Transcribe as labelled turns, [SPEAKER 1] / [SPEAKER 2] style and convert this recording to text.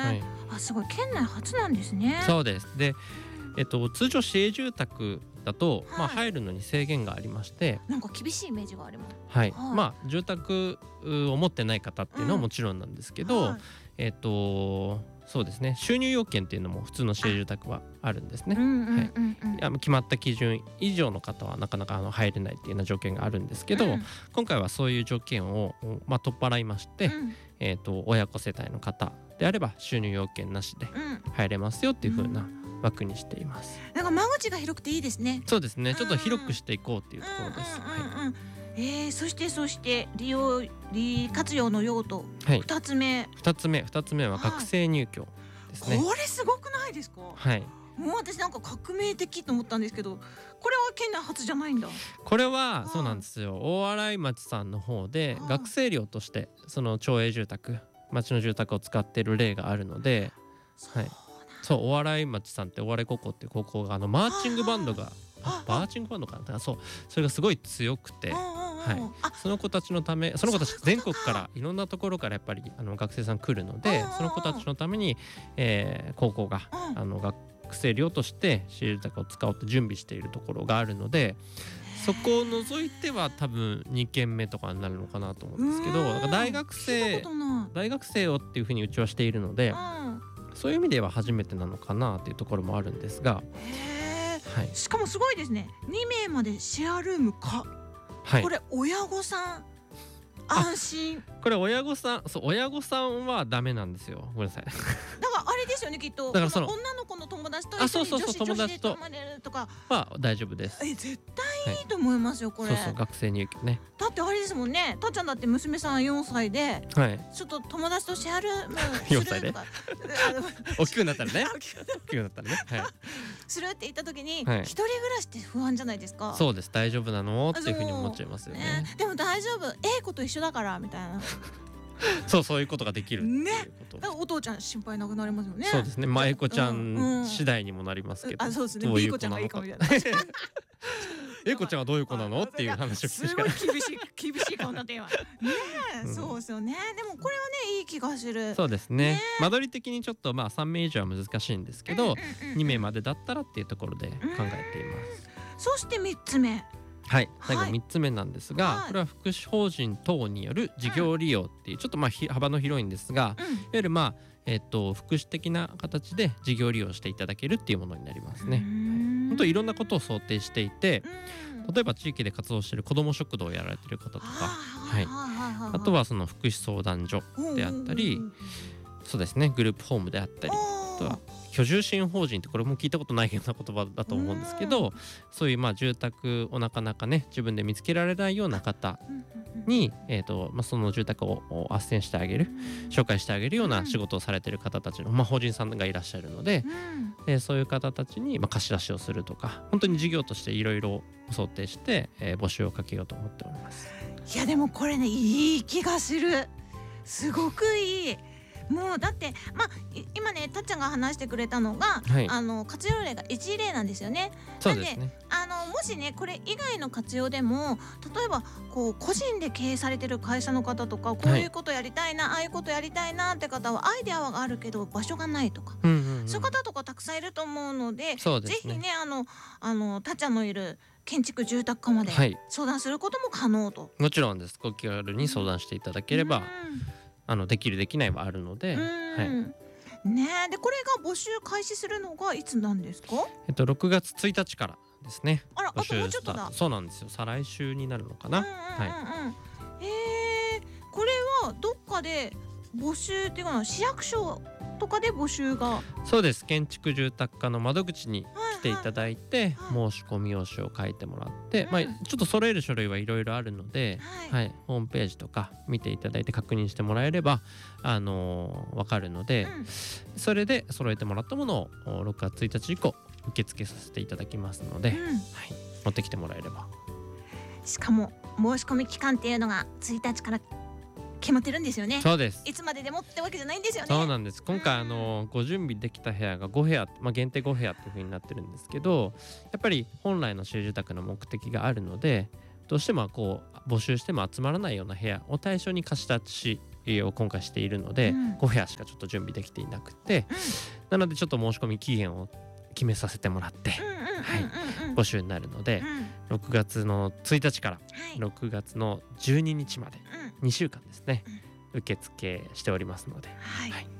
[SPEAKER 1] はい、
[SPEAKER 2] すごい、県内初なんですね。
[SPEAKER 1] そうです。で、通常市営住宅だと、
[SPEAKER 2] はい、
[SPEAKER 1] 入るのに制限がありまして、
[SPEAKER 2] なんか厳しいイメージがあります。
[SPEAKER 1] はい、
[SPEAKER 2] はい、
[SPEAKER 1] 住宅を持ってない方っていうのはもちろんなんですけど、
[SPEAKER 2] はい、
[SPEAKER 1] そうですね、収入要件っていうのも普通の市営住宅はあるんですね。はい、決まった基準以上の方はなかなか入れないっていうような条件があるんですけど、今回はそういう条件を、取っ払いまして、親子世帯の方であれば収入要件なしで入れますよっていう風な枠にしています。
[SPEAKER 2] なんか間口が広くていいですね。
[SPEAKER 1] そうですね、ちょっと広くしていこうっていうところです。
[SPEAKER 2] そして利活用の用途、2つ目
[SPEAKER 1] は学生入居ですね。
[SPEAKER 2] これすごくないですか？
[SPEAKER 1] はい、
[SPEAKER 2] もう私なんか革命的と思ったんですけど、これは県内初じゃないんだ。
[SPEAKER 1] これはそうなんですよ。大洗町さんの方で学生寮としてその町営住宅、町の住宅を使っている例があるので、はい、そう、大洗町さんって大洗高校っていう高校がマーチングバンドがマーチングバンドかな、そう、それがすごい強くて、その子たちのため、その子たち全国からいろんなところからやっぱり学生さん来るので、その子たちのために、高校が学生寮として市営住宅を使おうと準備しているところがあるので、そこを除いては多分2軒目とかになるのかなと思うんですけど、だから大学生をっていうふうにうちはしているので、そういう意味では初めてなのかなっていうところもあるんですが、
[SPEAKER 2] しかもすごいですね。2名までシェアルームか、これ親御さん安心。
[SPEAKER 1] これ親御さんはダメなんですよ。ごめんなさい。
[SPEAKER 2] だからあれですよね、きっと。
[SPEAKER 1] だからその
[SPEAKER 2] 女の子の友達と一緒に女子で泊まれるとか
[SPEAKER 1] は大丈夫です。
[SPEAKER 2] 絶対いいと思いますよ、これ。
[SPEAKER 1] そう学生入居ね。
[SPEAKER 2] だってあれですもんね、たっちゃんだって娘さん4歳で、ちょっと友達とシェアルームする
[SPEAKER 1] 4歳で大きくなったらね
[SPEAKER 2] するって言った時に、一人暮らしって不安じゃないですか。
[SPEAKER 1] そうです、大丈夫なのっていうふうに思っちゃいますよね。
[SPEAKER 2] でも大丈夫、子と一緒だからみたいな
[SPEAKER 1] そういうことができるっていうこと。
[SPEAKER 2] お父ちゃん心配なくなりますよね。
[SPEAKER 1] そうですね、まえこちゃん次第にもなりますけど、
[SPEAKER 2] そうですね、B子ちゃんがいいかもしれない。
[SPEAKER 1] A子ちゃんはどういう子なのっていう話を
[SPEAKER 2] すごい厳しい顔になって今ね。そうですよね。でもこれはね、いい気がする。
[SPEAKER 1] そうですね。間取り的にちょっと3名以上は難しいんですけど、2名までだったらっていうところで考えています。
[SPEAKER 2] そして3つ目。
[SPEAKER 1] 最後3つ目なんですが、これは福祉法人等による事業利用っていうちょっと幅の広いんですが、いわゆる福祉的な形で事業利用していただけるっていうものになりますね。本当いろんなことを想定していて、例えば地域で活動している子ども食堂をやられている方とか、あとはその福祉相談所であったり、そうですね、グループホームであったり、あとは居住支援法人ってこれも聞いたことないような言葉だと思うんですけど、そういう住宅をなかなかね自分で見つけられないような方に、その住宅を斡旋してあげる、紹介してあげるような仕事をされている方たちの、法人さんがいらっしゃるので、そういう方たちに貸し出しをするとか、本当に事業としていろいろ想定して、募集をかけようと思っております。
[SPEAKER 2] いやでもこれね、いい気がする。すごくいい。もうだって今ね、たっちゃんが話してくれたのが、活用例が1例なんですよね。
[SPEAKER 1] そうですね。
[SPEAKER 2] もしね、これ以外の活用でも、例えばこう個人で経営されてる会社の方とか、こういうことやりたいな、ああいうことやりたいなって方はアイデアはあるけど場所がないとか、そういう方とかたくさんいると思うので、ぜひね、たっちゃんのいる建築住宅課まで相談することも可能と。
[SPEAKER 1] もちろんです。ご気軽に相談していただければ、できるできないはあるので、
[SPEAKER 2] ね。でこれが募集開始するのがいつなんですか
[SPEAKER 1] ？6月1日からですね。
[SPEAKER 2] あともうちょっとだ。
[SPEAKER 1] そうなんですよ。再来週になるのかな。
[SPEAKER 2] これはどっかで募集っていうか、市役所とかで募集が。
[SPEAKER 1] そうです。建築住宅課の窓口に来ていただいて、申し込み用紙を書いてもらって、ちょっと揃える書類はいろいろあるので、ホームページとか見ていただいて確認してもらえればわかるので、それで揃えてもらったものを6月1日以降受付させていただきますので、持ってきてもらえれば。
[SPEAKER 2] しかも申し込み期間っていうのが1日から決まってるんですよね。
[SPEAKER 1] そうです。
[SPEAKER 2] いつまででもってわけじゃないんですよね。
[SPEAKER 1] そうなんです。今回ご準備できた部屋が5部屋、限定5部屋っていう風になってるんですけど、やっぱり本来の市営住宅の目的があるので、どうしても募集しても集まらないような部屋を対象に貸し出しを今回しているので、5部屋しかちょっと準備できていなくて、なのでちょっと申し込み期限を決めさせてもらって、募集になるので、6月の1日から6月の12日まで2週間ですね、受付しておりますので、はい